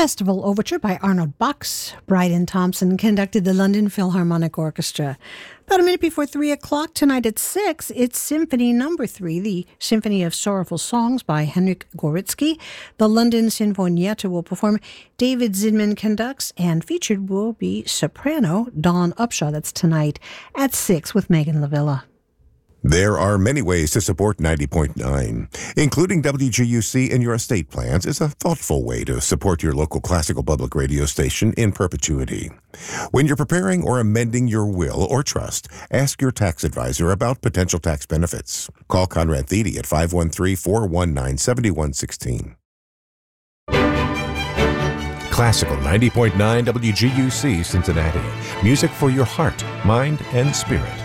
Festival Overture by Arnold Box. Bryden Thompson conducted the London Philharmonic Orchestra. About a minute before 3 o'clock tonight at 6, it's Symphony No. 3, the Symphony of Sorrowful Songs by Henryk Goritsky. The London Sinfonietta will perform. David Zinman conducts, and featured will be soprano Dawn Upshaw. That's tonight at 6 with Megan Lavilla. There are many ways to support 90.9. Including WGUC in your estate plans is a thoughtful way to support your local classical public radio station in perpetuity. When you're preparing or amending your will or trust, ask your tax advisor about potential tax benefits. Call Conrad Thede at 513-419-7116. Classical 90.9 WGUC Cincinnati. Music for your heart, mind, and spirit.